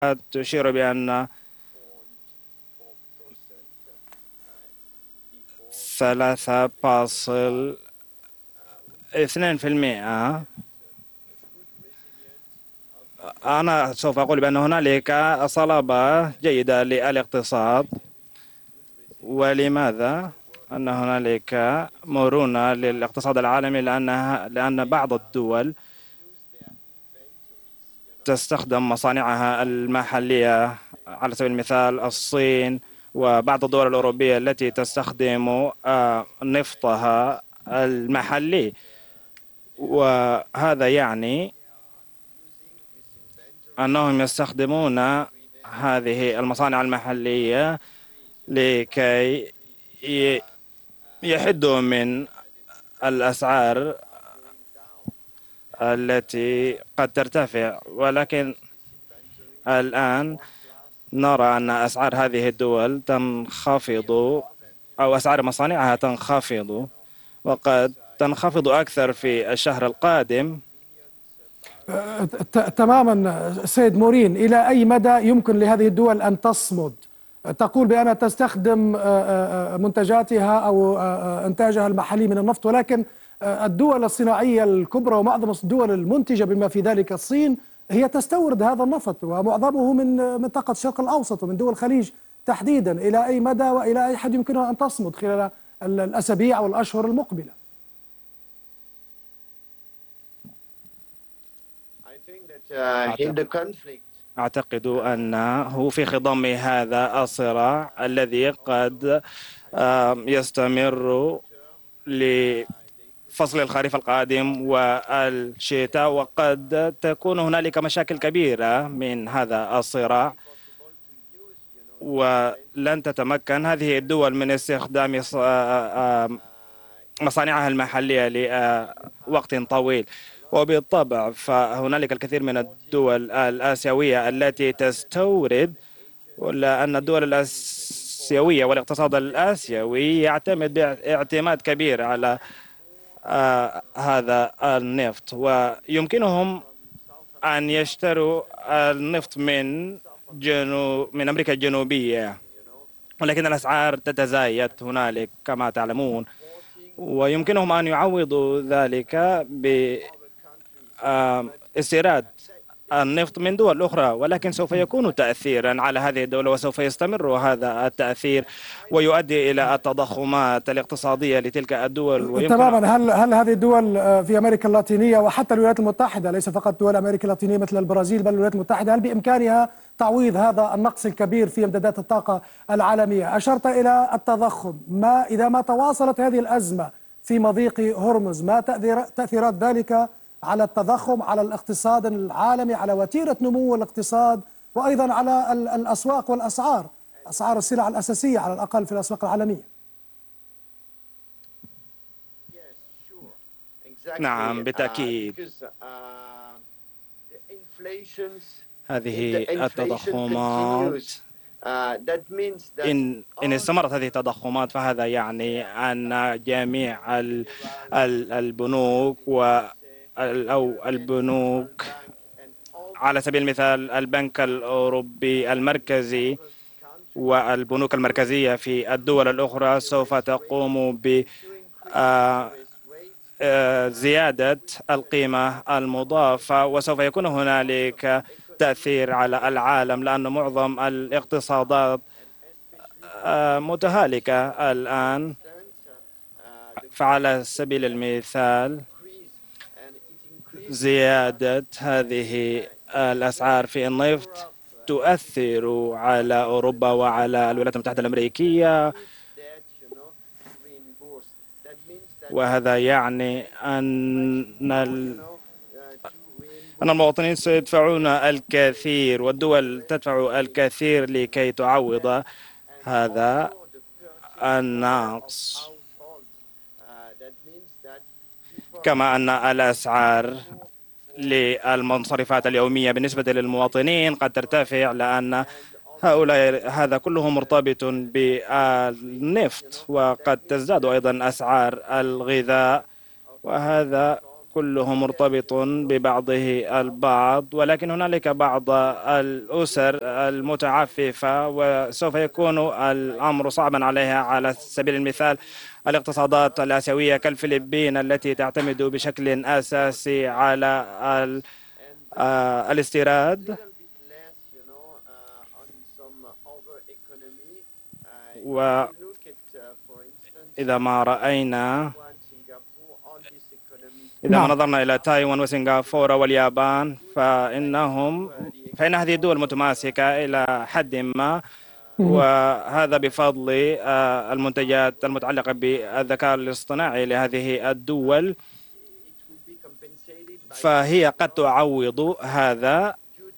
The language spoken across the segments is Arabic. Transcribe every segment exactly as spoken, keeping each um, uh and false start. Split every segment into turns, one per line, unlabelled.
تشير بأن ثلاثة فاصل اثنين في المئة. أنا سوف أقول بأن هنالك صلابة جيدة للاقتصاد. ولماذا؟ أن هنالك مرونة للاقتصاد العالمي، لأنها لأن بعض الدول تستخدم مصانعها المحلية، على سبيل المثال الصين وبعض الدول الأوروبية التي تستخدم نفطها المحلي. وهذا يعني أنهم يستخدمون هذه المصانع المحلية لكي يحدوا من الأسعار التي قد ترتفع. ولكن الآن نرى أن أسعار هذه الدول تنخفض، أو أسعار مصانعها تنخفض، وقد تنخفض أكثر في الشهر القادم.
تماما سيد مورين، إلى أي مدى يمكن لهذه الدول أن تصمد؟ تقول بأنها تستخدم منتجاتها أو إنتاجها المحلي من النفط، ولكن الدول الصناعية الكبرى ومعظم الدول المنتجة بما في ذلك الصين هي تستورد هذا النفط، ومعظمه من منطقة الشرق الأوسط ومن دول الخليج تحديدا. إلى أي مدى وإلى أي حد يمكنها أن تصمد خلال الأسابيع والأشهر المقبلة؟
أعتقد أنه في خضم هذا الصراع الذي قد يستمر لفصل الخريف القادم والشتاء، وقد تكون هنالك مشاكل كبيرة من هذا الصراع، ولن تتمكن هذه الدول من استخدام مصانعها المحلية لوقت طويل. وبالطبع فهنالك الكثير من الدول الآسيوية التي تستورد، لأن الدول الآسيوية والاقتصاد الآسيوي يعتمد اعتماد كبير على آه هذا النفط، ويمكنهم أن يشتروا النفط من جنوب من أمريكا الجنوبية، ولكن الأسعار تتزايد هنالك كما تعلمون، ويمكنهم أن يعوضوا ذلك باستيراد النفط من دول أخرى، ولكن سوف يكون تأثيرا على هذه الدولة، وسوف يستمر هذا التأثير ويؤدي إلى التضخمات الاقتصادية لتلك الدول.
تماما. هل هل هذه الدول في أمريكا اللاتينية وحتى الولايات المتحدة، ليس فقط دول أمريكا اللاتينية مثل البرازيل بل الولايات المتحدة، هل بإمكانها تعويض هذا النقص الكبير في امدادات الطاقة العالمية؟ أشرت إلى التضخم، ما إذا ما تواصلت هذه الأزمة في مضيق هرمز، ما تأثيرات ذلك على التضخم، على الاقتصاد العالمي، على وتيرة نمو الاقتصاد، وأيضا على الأسواق والأسعار، أسعار السلع الأساسية على الأقل في الأسواق العالمية؟
نعم بالتأكيد. هذه التضخمات إن إن استمرت هذه التضخمات، فهذا يعني أن جميع البنوك و أو البنوك، على سبيل المثال البنك الأوروبي المركزي والبنوك المركزية في الدول الأخرى، سوف تقوم ب زيادة القيمة المضافة، وسوف يكون هنالك تأثير على العالم، لأن معظم الاقتصادات متهالكة الآن. فعلى سبيل المثال زيادة هذه الأسعار في النفط تؤثر على أوروبا وعلى الولايات المتحدة الأمريكية، وهذا يعني أن أن المواطنين سيدفعون الكثير والدول تدفع الكثير لكي تعوض هذا النقص، كما أن الأسعار للمنصرفات اليومية بالنسبة للمواطنين قد ترتفع، لأن هؤلاء هذا كله مرتبط بالنفط، وقد تزداد أيضا أسعار الغذاء، وهذا كله مرتبط ببعضه البعض، ولكن هنالك بعض الأسر المتعففة وسوف يكون الأمر صعبا عليها. على سبيل المثال الاقتصادات الآسيوية كالفلبين التي تعتمد بشكل أساسي على ال- آه، الاستيراد. وإذا ما رأينا إذا ما
نعم.
نظرنا إلى تايوان وسنغافورة واليابان فإنهم فإن هذه الدول متماسكة إلى حد ما،
مم.
وهذا بفضل آه، المنتجات المتعلقة بالذكاء الاصطناعي لهذه الدول، فهي قد تعوض هذا.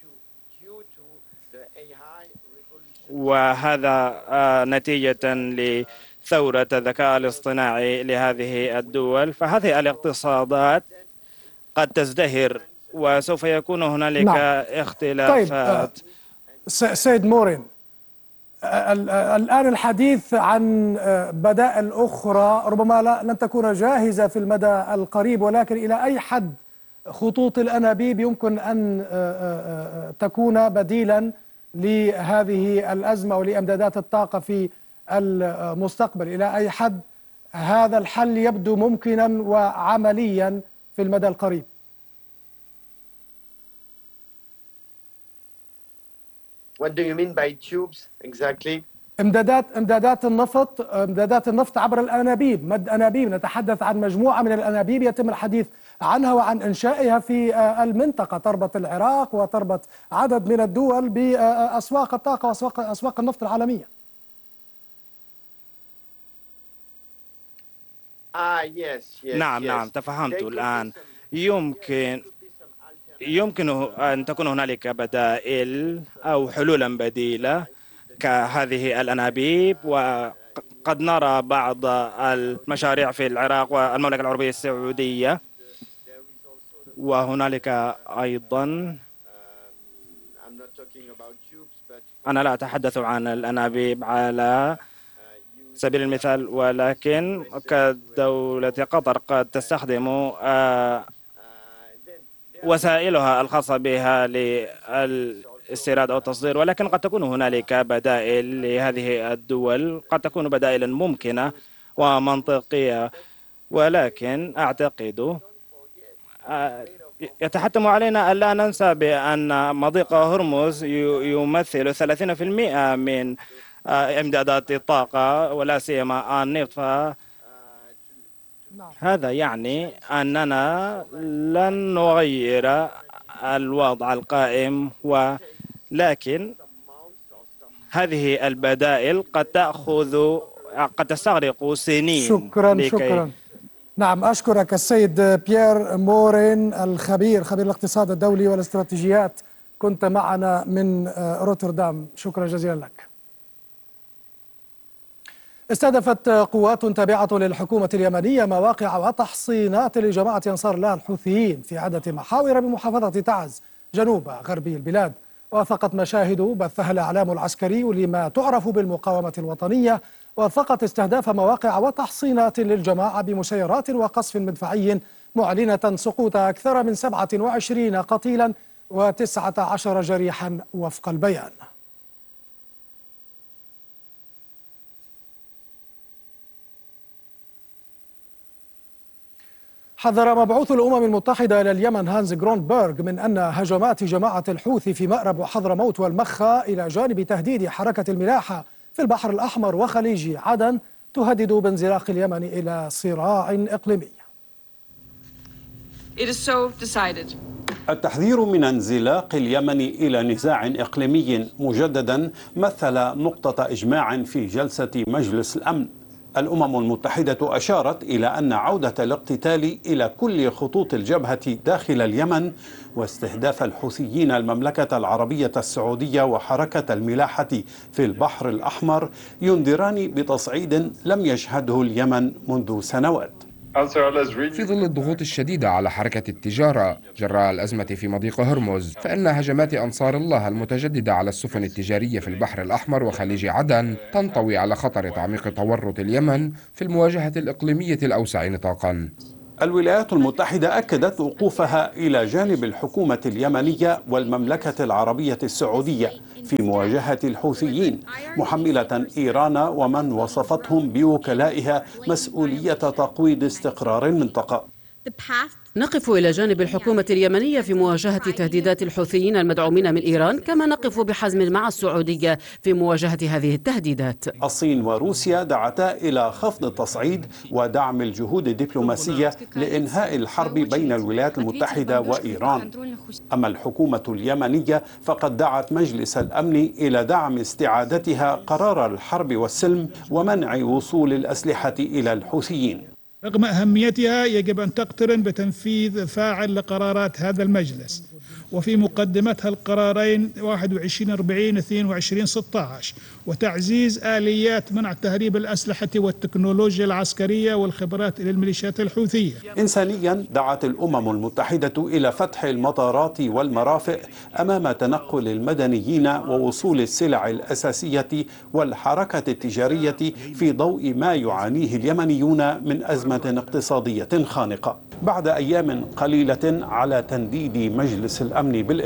وهذا آه، نتيجة لثورة الذكاء الاصطناعي لهذه الدول، فهذه الاقتصادات قد تزدهر وسوف يكون هنالك
نعم. طيب آه،
اختلافات.
س- سيد مورين، آه، ال- آه، الآن الحديث عن آه، بدائل أخرى ربما لا لن تكون جاهزة في المدى القريب، ولكن إلى أي حد خطوط الأنابيب يمكن أن آه، آه، آه، تكون بديلا لهذه الأزمة ولإمدادات الطاقة في المستقبل؟ إلى أي حد هذا الحل يبدو ممكنا وعمليا في المدى القريب؟
What do you mean by tubes exactly?
امدادات امدادات النفط امدادات النفط عبر الانابيب، مد انابيب. نتحدث عن مجموعه من الانابيب يتم الحديث عنها وعن انشائها في المنطقه، تربط العراق وتربط عدد من الدول باسواق الطاقه واسواق اسواق النفط العالميه.
Ah, yes, yes,
نعم
yes.
نعم تفهمت
There could be
الآن.
some-
يمكن
there could be some alternatives.
يمكن أن تكون هنالك بدائل أو حلولا بديلة كهذه الأنابيب، وقد نرى بعض المشاريع في العراق والمملكة العربية السعودية. وهنالك أيضا،
Um, I'm not talking about tubes, but
أنا لا أتحدث عن الأنابيب على سبيل المثال، ولكن كدولة قطر قد تستخدم آه،
uh, then
وسائلها الخاصة بها للاستيراد أو التصدير، ولكن قد تكون هنالك بدائل لهذه الدول، قد تكون بدائلا ممكنة ومنطقية. ولكن أعتقد آه، يتحتم علينا ألا ننسى بأن مضيق هرمز ي- يمثل ثلاثين بالمئة من آه، إمدادات الطاقة ولا سيما النفط. هذا يعني أننا لن نغير الوضع القائم، ولكن هذه البدائل قد تأخذ قد تستغرق سنين.
شكرا
لكي
شكرا. نعم، أشكرك السيد بيير مورين، الخبير خبير الاقتصاد الدولي والاستراتيجيات، كنت معنا من روتردام. شكرا جزيلا لك. استهدفت قوات تابعة للحكومة اليمنية مواقع وتحصينات لجماعة أنصار الله الحوثيين في عدة محاور بمحافظة تعز جنوب غربي البلاد. وثقت مشاهد بثها الإعلام العسكري لما تعرف بالمقاومة الوطنية وثقت استهداف مواقع وتحصينات للجماعة بمسيرات وقصف مدفعي، معلنة سقوط أكثر من سبعة وعشرين قتيلا وتسعة عشر جريحا وفق البيان. حذر مبعوث الأمم المتحدة إلى اليمن هانز جرونبرغ من أن هجمات جماعة الحوثي في مأرب وحضرموت والمخا إلى جانب تهديد حركة الملاحة في البحر الأحمر وخليج عدن تهدد بانزلاق اليمن إلى صراع إقليمي.
It is so decided.
التحذير من انزلاق اليمن إلى نزاع إقليمي مجددا مثل نقطة إجماع في جلسة مجلس الأمن. الأمم المتحدة أشارت إلى أن عودة الاقتتال إلى كل خطوط الجبهة داخل اليمن واستهداف الحوثيين المملكة العربية السعودية وحركة الملاحة في البحر الأحمر ينذران بتصعيد لم يشهده اليمن منذ سنوات.
في ظل الضغوط الشديدة على حركة التجارة جراء الأزمة في مضيق هرمز، فإن هجمات أنصار الله المتجددة على السفن التجارية في البحر الأحمر وخليج عدن تنطوي على خطر تعميق تورط اليمن في المواجهة الإقليمية الأوسع نطاقا.
الولايات المتحدة أكدت وقوفها إلى جانب الحكومة اليمنية والمملكة العربية السعودية في مواجهة الحوثيين، محملة إيران ومن وصفتهم بوكلائها مسؤولية تقويض استقرار المنطقة.
نقف إلى جانب الحكومة اليمنية في مواجهة تهديدات الحوثيين المدعومين من إيران، كما نقف بحزم مع السعودية في مواجهة هذه التهديدات.
الصين وروسيا دعتا إلى خفض التصعيد ودعم الجهود الدبلوماسية لإنهاء الحرب بين الولايات المتحدة وإيران. أما الحكومة اليمنية فقد دعت مجلس الأمن إلى دعم استعادتها قرار الحرب والسلم ومنع وصول الأسلحة إلى الحوثيين.
رغم أهميتها يجب أن تقترن بتنفيذ فاعل لقرارات هذا المجلس، وفي مقدمتها القرارين واحد وعشرين أربعين اثنين وعشرين ستة عشر وتعزيز آليات منع تهريب الأسلحة والتكنولوجيا العسكرية والخبرات إلى الميليشيات الحوثية.
إنسانيا دعت الأمم المتحدة إلى فتح المطارات والمرافق أمام تنقل المدنيين ووصول السلع الأساسية والحركة التجارية في ضوء ما يعانيه اليمنيون من أزمة اقتصادية خانقة. بعد أيام قليلة على تنديد مجلس الأمن بالإجراءات